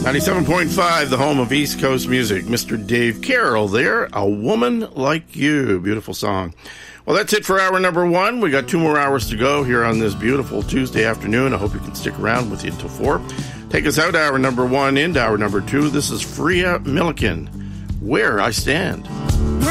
97.5, the home of East Coast music. Mr. Dave Carroll there, A Woman Like You. Beautiful song. Well, that's it for hour number one. We got 2 more hours to go here on this beautiful Tuesday afternoon. I hope you can stick around with you until 4. Take us out hour number one into hour number 2. This is Freya Milliken, Where I Stand.